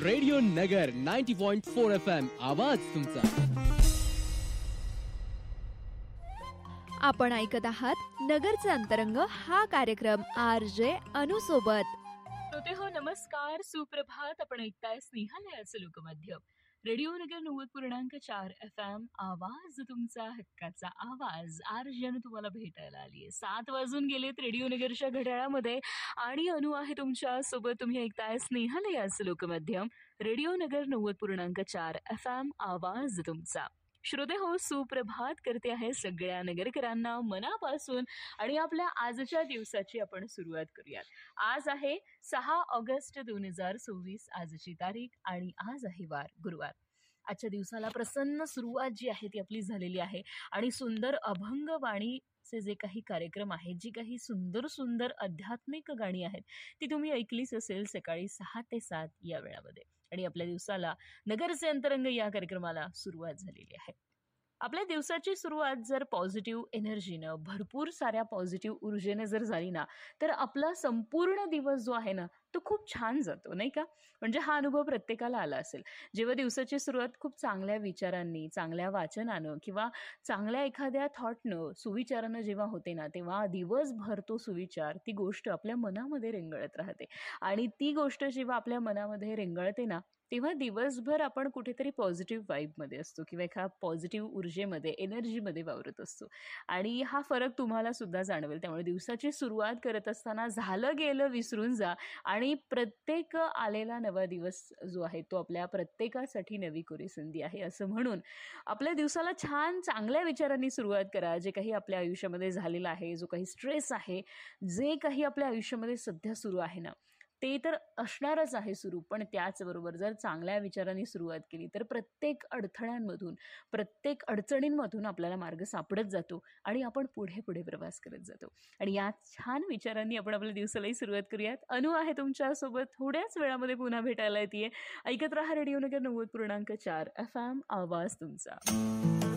Radio नगर 90.4 FM आवाज तुमचा. आपण ऐकत आहात नगरचे अंतरंग हा कार्यक्रम RJ अनु सोबत. श्रोते हो, नमस्कार, सुप्रभात. आपण ऐकताय स्नेहालयाचं लोकमाध्यम रेडिओ नगर 90.4 FM आवाज तुमचा, हक्काचा आवाज. RJ तुम्हाला भेटायला आलीये. 7 वाजून गेलेत रेडिओ नगरच्या घड्याळामध्ये आणि अनु आहे तुमच्या सोबत. तुम्ही ऐकताय स्नेहालयाचं लोकमाध्यम रेडिओ नगर 90.4 FM आवाज तुमचा. श्रोते हो, सुप्रभात करते आहे सगळ्या नगरकरांना मनापासून आणि आपल्या आजच्या दिवसाची आपण सुरुवात करूयात. आज आहे 6 ऑगस्ट 2026 आजची तारीख आणि आज आहे वार गुरुवार. आजच्या दिवसाला प्रसन्न सुरुवात जी आहे ती आपली झालेली आहे आणि सुंदर अभंगवाणीचे जे काही कार्यक्रम आहेत, जी काही सुंदर सुंदर आध्यात्मिक गाणी आहेत ती तुम्ही ऐकलीच असेल सकाळी 6 ते 7 या वेळामध्ये. आणि आपल्या दिवसाला नगरचे अंतरंग या कार्यक्रमाला सुरुवात झालेली आहे. आपल्या दिवसाची सुरुवात जर पॉझिटिव्ह एनर्जीनं, भरपूर साऱ्या पॉझिटिव्ह ऊर्जेने जर झाली ना, तर आपला संपूर्ण दिवस जो आहे ना तो खूप छान जातो, नाही का? म्हणजे हा अनुभव प्रत्येकाला आला असेल. जेव्हा दिवसाची सुरुवात खूप चांगल्या विचारांनी, चांगल्या वाचनानं किंवा चांगल्या एखाद्या थॉटनं, सुविचारानं जेव्हा होते ना, तेव्हा दिवसभर तो सुविचार, ती गोष्ट आपल्या मनामध्ये रेंगाळत राहते. आणि ती गोष्ट जेव्हा आपल्या मनामध्ये रेंगाळते ना, तेव्हा दिवसभर आपण कुठेतरी पॉझिटिव्ह वाईबमध्ये असतो किंवा एका पॉझिटिव्ह ऊर्जेमध्ये, एनर्जीमध्ये वावरत असतो. आणि हा फरक तुम्हाला सुद्धा जाणवेल. त्यामुळे दिवसाची सुरुवात करत असताना झालं गेलं विसरून जा आणि प्रत्येक आलेला नवा दिवस जो आहे तो आपल्या प्रत्येकासाठी नवी कोरी संधी आहे असं म्हणून आपल्या दिवसाला छान चांगल्या विचारांनी सुरुवात करा. जे काही आपल्या आयुष्यामध्ये झालेलं आहे, जो काही स्ट्रेस आहे, जे काही आपल्या आयुष्यामध्ये सध्या सुरू आहे ना, ते तर असणारच आहे सुरू, पण त्याचबरोबर जर चांगल्या विचारांनी सुरुवात केली तर प्रत्येक अडथळ्यांमधून, प्रत्येक अडचणींमधून आपल्याला मार्ग सापडत जातो आणि आपण पुढे पुढे प्रवास करत जातो. आणि या छान विचारांनी आपण आपल्या दिवसालाही सुरुवात करूयात. अनु आहे तुमच्यासोबत. थोड्याच वेळामध्ये पुन्हा भेटायला येते. ऐकत राहा रेडिओ नगर 90.4 FM आवाज तुमचा.